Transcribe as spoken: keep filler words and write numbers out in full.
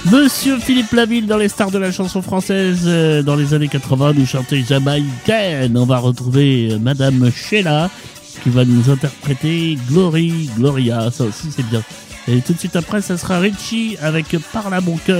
Monsieur Philippe Laville dans les stars de la chanson française euh, dans les années quatre-vingts, nous chantait Jamaïcaine. On va retrouver euh, Madame Sheila qui va nous interpréter Glory, Gloria, ça aussi c'est bien. Et tout de suite après, ça sera Richie avec Parle à mon cœur.